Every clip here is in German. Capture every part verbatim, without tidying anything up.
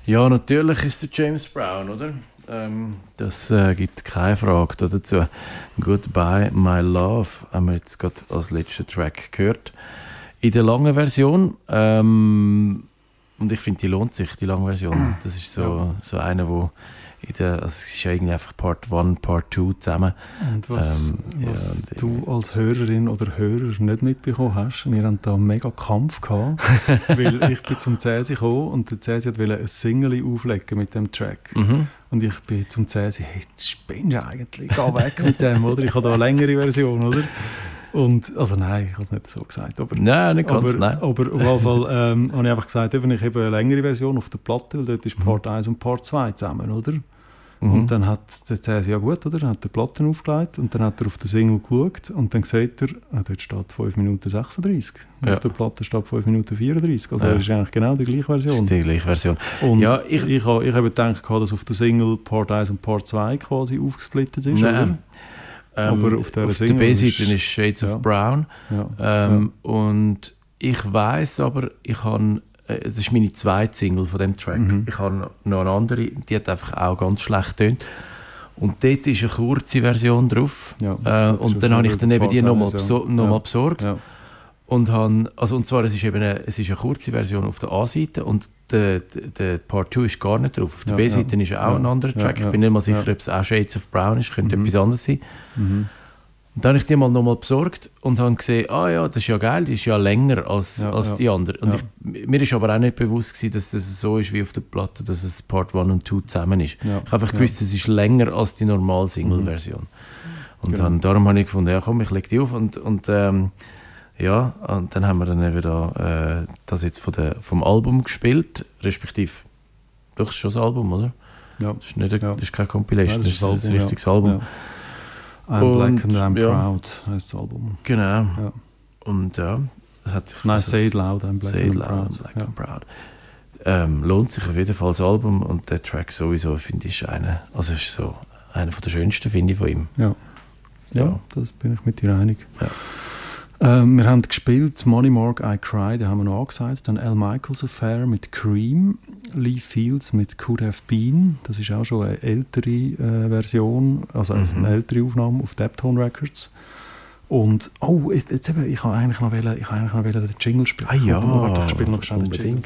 Ja, natürlich ist der James Brown, oder? Ähm, das äh, gibt keine Frage dazu. Goodbye, My Love haben wir jetzt gerade als letzten Track gehört. In der langen Version. Ähm, und ich finde, die lohnt sich, die lange Version. Das ist so, ja. so eine, wo in der, also es ist ja irgendwie einfach Part eins, Part zwei zusammen. Und was, ähm, was ja, du als Hörerin oder Hörer nicht mitbekommen hast, wir hatten da einen mega Kampf gehabt, weil ich bin zum Cäsi gekommen und der Cäsi wollte ein Single auflegen mit dem Track. Mhm. Und ich bin zum Cäsi, hey, du spinnst eigentlich, geh weg mit dem, oder? Ich habe da eine längere Version, oder? Und, also nein, ich habe es nicht so gesagt. Aber, nein, nicht ganz, aber, nein. Aber auf jeden Fall ähm, habe ich einfach gesagt, eben, ich habe eine längere Version auf der Platte, weil dort ist Part mhm. eins und Part zwei zusammen, oder? Mhm. Und dann hat der Cäsi, ja gut, oder? Dann hat er die Platten aufgelegt und dann hat er auf den Single geschaut und dann sieht er, ah, dort steht fünf Minuten sechsunddreißig. Ja. Auf der Platte steht fünf Minuten vierunddreißig. Also ja. Das ist eigentlich genau die gleiche Version. Das ist die gleiche Version. Und ja, ich, ich, ich habe ich hab gedacht, dass auf der Single Part eins und Part zwei quasi aufgesplittet ist, Nein. Ähm, aber auf der, auf der B-Seite ist, ist Shades ja. of Brown. Ja. Ähm, ja. Und ich weiss aber, ich habe, äh, das ist meine zweite Single von dem Track. Mhm. Ich habe noch eine andere, die hat einfach auch ganz schlecht getönt. Und dort ist eine kurze Version drauf. Ja, äh, und dann habe ich dann eben die nochmal besor- noch ja. besorgt. Ja. Und, han, also und zwar, es ist eben eine, es ist eine kurze Version auf der A-Seite und der, der Part zwei ist gar nicht drauf. Auf der ja, B-Seite ja. ist auch ja. ein anderer Track. Ja, ich bin nicht mal sicher, ja. ob es auch Shades of Brown ist. Könnte mhm. etwas anderes sein. Mhm. Und dann habe ich die mal nochmal besorgt und habe gesehen, ah ja, das ist ja geil, die ist ja länger als, ja, als ja. die andere. Und ja. ich, mir ist aber auch nicht bewusst gewesen, dass das so ist wie auf der Platte, dass es Part eins und zwei zusammen ist. Ja. Ich habe einfach gewusst, es ist länger als die normale Single-Version. Mhm. Und genau. dann, darum habe ich gefunden, ja komm, ich lege die auf und, und ähm, ja, und dann haben wir dann eben da, äh, das jetzt von der, vom Album gespielt, respektive, das ist schon das Album, oder? Ja. Das ist, nicht ein, ja. das ist keine Compilation, ja, das, das ist ein richtiges ja. Album. Ja. I'm und, Black and I'm ja. Proud heisst das Album. Genau. Ja. Und ja, das hat sich... Nein, Say It Loud, I'm Black, and, loud, proud. I'm black ja. and Proud. Ähm, lohnt sich auf jeden Fall das Album und der Track sowieso, finde ich, einer, also ist so einer der schönsten, finde ich, von ihm. Ja. Ja, ja, das bin ich mit dir einig. Ja. Ähm, wir haben gespielt Money Mark, I Cry, den haben wir noch angesagt. Dann Al Michaels Affair mit Cream, Lee Fields mit Could Have Been, das ist auch schon eine ältere äh, Version, also mhm. eine ältere Aufnahme auf Deptone Records. Und, oh, jetzt, jetzt eben, ich wollte eigentlich noch wollen, ich eigentlich noch wollen den Jingle spielen. Ah ja, warte, ich spiele noch schnell den Jingle.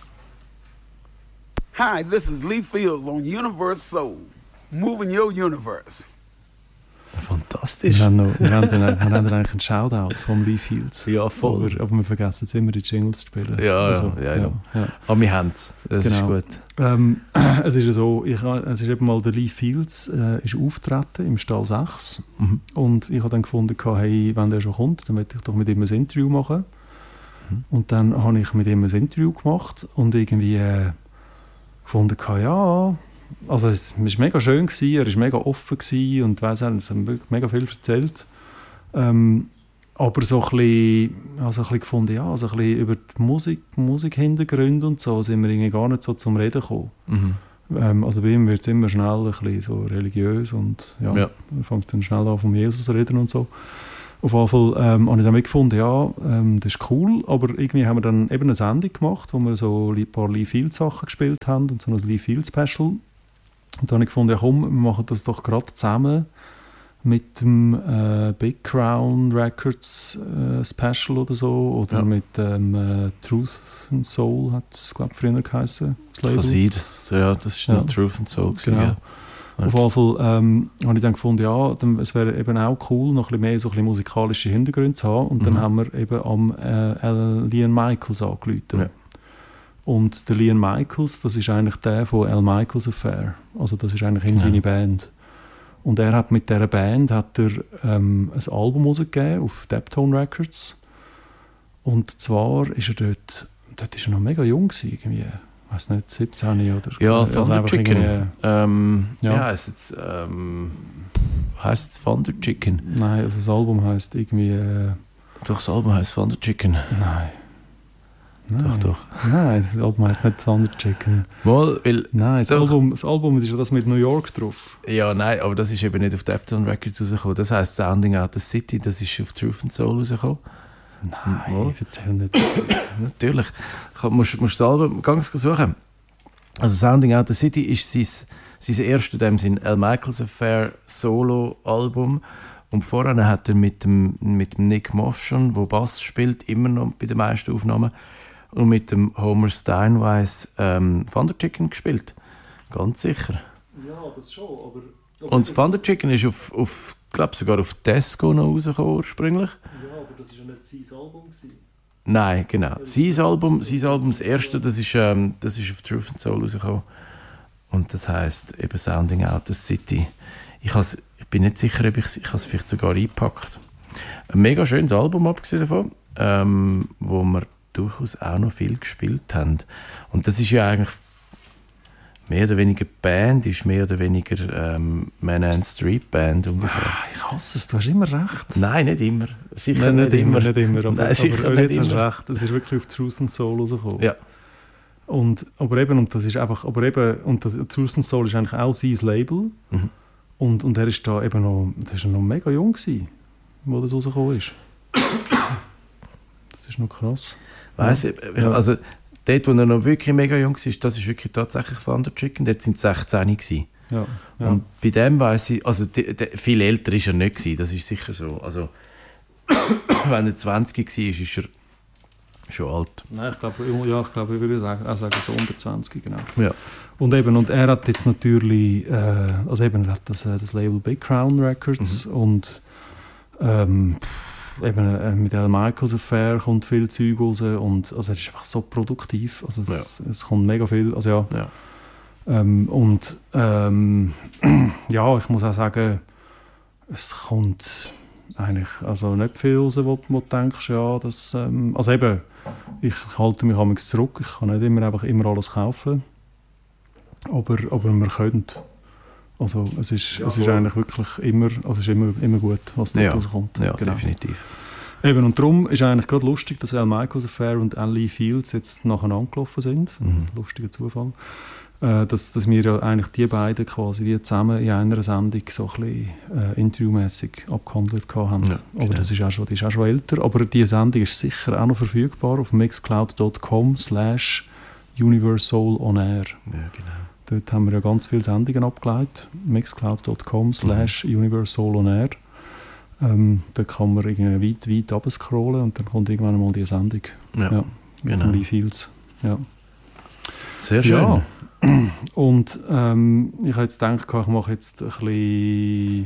Hi, this is Lee Fields on Universe Soul, moving your universe. Fantastisch. Wir haben, noch, wir haben, dann, wir haben dann eigentlich einen Shoutout vom Lee Fields. Ja, voll. Aber, aber wir vergessen jetzt immer die Jingles zu spielen. Ja, also, ja, ja, ja. ja. Aber wir haben es. Das genau. ist gut. Ähm, es ist ja so, ich, es ist eben mal der Lee Fields äh, ist auftreten im Stall sechs. Mhm. Und ich habe dann gefunden, hey, wenn der schon kommt, dann möchte ich doch mit ihm ein Interview machen. Mhm. Und dann habe ich mit ihm ein Interview gemacht und irgendwie äh, gefunden, ja... Also es war mega schön, gewesen, er war mega offen gewesen und weiss auch, es hat mega viel erzählt. Ähm, aber so ein bisschen, also ein bisschen gefunden, ja, also ein bisschen über die Musik, Musikhintergründe und so sind wir irgendwie gar nicht so zum Reden gekommen. Mhm. Ähm, also bei ihm wird es immer schnell ein bisschen so religiös und ja, ja. er fängt dann schnell an, von Jesus zu reden und so. Auf jeden Fall ähm, habe ich dann gefunden, ja, ähm, das ist cool, aber irgendwie haben wir dann eben eine Sendung gemacht, wo wir so ein paar Lee Fields Sachen gespielt haben und so ein Lee Fields Special. Und dann habe ich gefunden, ja komm, wir machen das doch gerade zusammen mit dem äh, Big Crown Records äh, Special oder so, oder ja. mit dem äh, Truth and Soul, hat es glaube ich früher geheißen. Das kann sein, das, ja, das ist ja. noch Truth and Soul gewesen, genau. ja. Auf jeden Fall ähm, habe ich dann gefunden, ja, dann, es wäre eben auch cool, noch ein bisschen mehr so ein bisschen musikalische Hintergründe zu haben. Und mhm. dann haben wir eben am äh, Liam Michaels angerufen. Ja. Und der Liam Michaels, das ist eigentlich der von Al Michaels Affair. Also das ist eigentlich in ja. seine Band. Und er hat mit dieser Band hat er, ähm, ein Album rausgegeben auf Deptone Records. Und zwar ist er dort, dort ist er noch mega jung gewesen, irgendwie. Ich weiß nicht, siebzehn oder... Ja, also Thunder Chicken. Ähm, ja, ja heisst es ähm, heisst es Thunder Chicken? Nein, also das Album heisst irgendwie... Äh, doch, das Album heisst Thunder Chicken. Nein. Nein. Doch, doch. Nein, das Album heisst nicht Thunder Chicken. Mal, weil... Nein, das Album, das Album ist ja das mit New York drauf. Ja, nein, aber das ist eben nicht auf Deptone Records rausgekommen. Das heisst Sounding Out the City, das ist auf Truth and Soul rausgekommen. Nein, oh. ich erzähle nicht. Natürlich. Du musst, musst das Album ganz suchen. Also Sounding Out the City ist sein, sein erstes, dem sein Al Michaels Affair Solo-Album. Und vorher hat er mit dem, mit dem Nick Moss schon, der Bass spielt, immer noch bei den meisten Aufnahmen, und mit dem Homer Steinweiss ähm, Thunder Chicken gespielt. Ganz sicher. Ja, das schon, aber... aber und das Thunder Chicken ist auf, auf glaube sogar auf Disco noch rausgekommen ursprünglich. Ja, aber das war ja nicht sein Album gewesen. Nein, genau. Sein Album, sein Album, das erste, das ist, ähm, das ist auf Truth and Soul rausgekommen. Und das heisst eben Sounding Out the City. Ich, ich bin nicht sicher, ob ich es vielleicht sogar eingepackt. Ein mega schönes Album, abgesehen davon, ähm, wo wir durchaus auch noch viel gespielt haben. Und das ist ja eigentlich mehr oder weniger Band, ist mehr oder weniger ähm, Man and Street Band ungefähr. Ah, ich hasse es, du hast immer recht. Nein, nicht immer. Sicher Nein, nicht, nicht immer. Nicht immer, aber, Nein, sicher aber nicht jetzt hast immer. du recht, es ist wirklich auf Truth and Soul rausgekommen. Ja. Und, aber eben, und das ist einfach, aber eben, und das, Truth and Soul ist eigentlich auch sein Label. Mhm. Und, und er ist da eben noch, der ist noch mega jung gewesen, wo das rausgekommen ist. Das ist noch krass. Weiss ich, Ja. also dort, wo er noch wirklich mega jung war, das ist wirklich tatsächlich Thunder Chicken, dort sind sie sechzehn gewesen. Ja, ja. Und bei dem weiss ich, also die, die, viel älter war er nicht gewesen, das ist sicher so. Also wenn er zwanzig war, ist er schon alt. Nein, ich glaube, ja, ich glaube, ich würde sagen, auch sagen so unter zwanzig, genau. Ja. Und eben, und er hat jetzt natürlich, äh, also eben, er hat das, äh, das Label Big Crown Records Mhm. und ähm, eben äh, mit Al Michaels Affair kommt viel Zeug raus und also er ist einfach so produktiv, also es, es kommt mega viel, also ja. Ja. Ähm, und ähm, ja, ich muss auch sagen, es kommt eigentlich also nicht viel raus, wo, wo du denkst, ja, das, ähm, also eben, ich halte mich manchmal zurück, ich kann nicht immer einfach immer alles kaufen, aber, aber man könnte. Also es ist, Ja, es ist voll. eigentlich wirklich immer, also es ist immer, immer gut, was da Ja. rauskommt. Ja, Genau. definitiv. Eben, und darum ist eigentlich gerade lustig, dass Al Michaels Affair und Anne Lee Fields jetzt nacheinander gelaufen sind. Mhm. Lustiger Zufall. Äh, dass, dass wir ja eigentlich die beiden quasi wie zusammen in einer Sendung so ein bisschen äh, interviewmässig abgehandelt haben. Ja, aber genau. das ist auch, schon, die ist auch schon älter. Aber diese Sendung ist sicher auch noch verfügbar auf mixcloud dot com slash universal on air. Ja, genau. Dort haben wir ja ganz viele Sendungen abgeleitet. mixcloud dot com slash universal on air. Ähm, da kann man irgendwie weit, weit runterscrollen und dann kommt irgendwann einmal die Sendung. Ja, Ja, mit genau. dem Lee Fields. Ja. Sehr schön. Ja. Und ähm, ich habe jetzt gedacht, ich mache jetzt ein bisschen,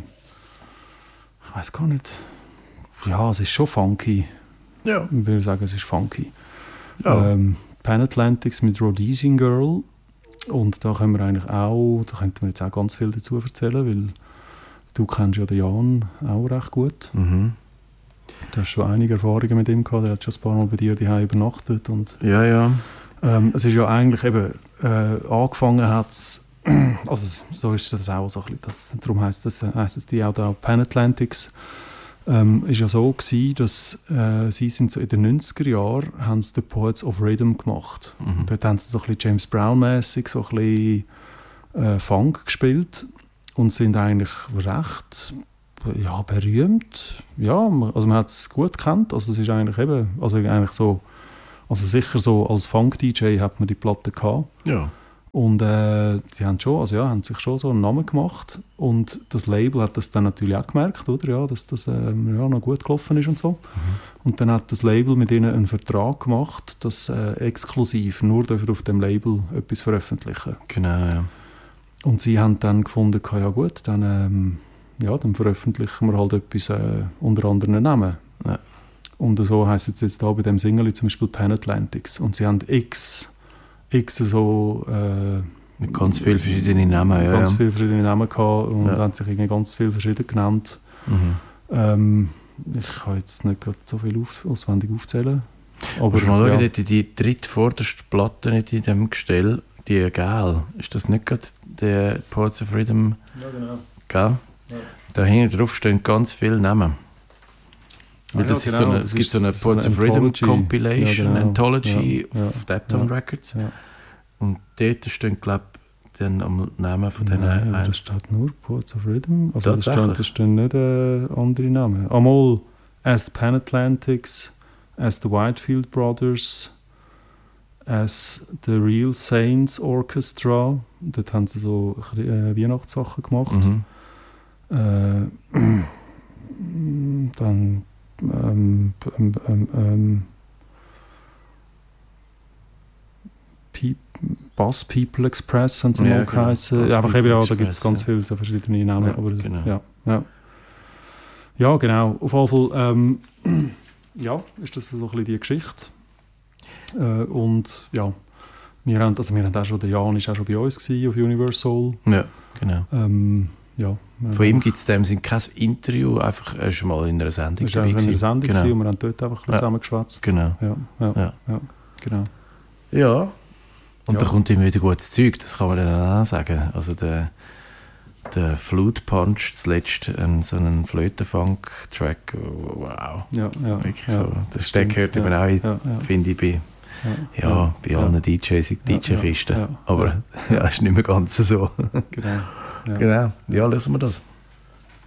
ich weiß gar nicht, ja, es ist schon funky. Ja. Ich würde sagen, es ist funky. Ja. Ähm, Pan Atlantics mit Rhodesian Girl. Und da können wir eigentlich auch, da könnte man jetzt auch ganz viel dazu erzählen, weil du kennst ja den Jan auch recht gut. Mhm. Du hast schon einige Erfahrungen mit ihm gehabt, er hat schon ein paar Mal bei dir daheim übernachtet. Und, Ja, ja. ähm, es ist ja eigentlich eben, äh, angefangen hat es, also so ist das auch so ein bisschen, das, darum heisst, das, heisst es die auch da Pan Atlantics, ähm, ist ja so gewesen, dass äh, sie sind so in den neunziger Jahren haben sie The Poets of Rhythm gemacht. Mhm. Dort haben sie so ein bisschen James Brown-mässig so ein bisschen äh, Funk gespielt und sind eigentlich recht ja, berühmt. Ja, man- also man hat es gut gekannt. Also es ist eigentlich eben, also eigentlich so, also sicher so als Funk-D J hat man die Platte gehabt. Ja. Und äh, die haben, schon, also ja, haben sich schon so einen Namen gemacht. Und das Label hat das dann natürlich auch gemerkt, oder? Ja, dass das ähm, ja, noch gut gelaufen ist und so. Und dann hat das Label mit ihnen einen Vertrag gemacht, dass äh, exklusiv nur dürfen auf dem Label etwas veröffentlichen. Genau, ja. Und sie haben dann gefunden, ja gut, dann, ähm, ja, dann veröffentlichen wir halt etwas äh, unter anderen Namen. Ja. Und so heisst es jetzt da bei dem Single zum Beispiel Pan Atlantics. Und sie haben x, x so äh, Mit ganz vielen verschiedenen Namen, ja. ganz ja. viele verschiedene Namen gehabt und Ja. haben sich irgendwie ganz viele verschiedene genannt. Mhm. Ähm, ich kann jetzt nicht gerade so viel auf, auswendig aufzählen. Aber Musst du mal schauen, ja, dort die drittvorderste Platte nicht in diesem Gestell, die Gel, ist das nicht gerade der Poets of Rhythm? ja, genau. Gell? Ja. Da hinten drauf stehen ganz viele Namen. Weil Ah, das ja, ist genau, so eine, das es gibt ist so eine so eine Poets of Rhythm Anthology. Compilation, Ja, genau. Anthology Ja, auf ja, Daptone ja. Records. Ja. Und dort stehen, glaube ich, dann am Namen von diesen Nein, aber ein- da steht nur Poets of Rhythm. Also da Tatsächlich? stehen, da stehen nicht äh, andere Namen. Einmal as Pan Atlantics, as the Whitefield Brothers, as the Real Saints Orchestra. Dort haben sie so äh, Weihnachtssachen gemacht. Mhm. Äh, dann ähm, ähm, ähm, ähm, Pe- Bass People Express haben sie Ja, mal genau. geheißen. Bass Ja, einfach People eben, ja, da gibt es Express, ganz ja. viele so verschiedene Namen. Ja, aber das, genau. ja, ja. ja, genau. Auf jeden Fall ähm, ja, ist das so ein bisschen die Geschichte. Äh, und ja, wir haben, also wir haben auch schon, der Jan war auch schon bei uns gewesen, auf Universal. Ja, genau. Ähm, ja, Von ihm gibt es in dem Sinne kein Interview, einfach er ist schon mal in einer Sendung das war dabei in einer gewesen. Sendung Genau. gewesen und wir haben dort einfach ein bisschen Ja. zusammen geschwätzt. Genau. Ja, ja, Ja. ja, genau. Ja, und Ja. da kommt immer wieder gutes Zeug, das kann man dann auch sagen. Also der, der Flute Punch, zuletzt ein, so einen Flötenfunk-Track, wow. Ja, ja, Wirklich ja, so. Das Steck stimmt. hört ja, man auch, ja, ja, finde ich, bei, ja, ja, bei allen D Js in Ja, D J-Kisten. ja, ja, Aber ja, ist nicht mehr ganz so. genau. Ja. Genau, ja, lassen wir das.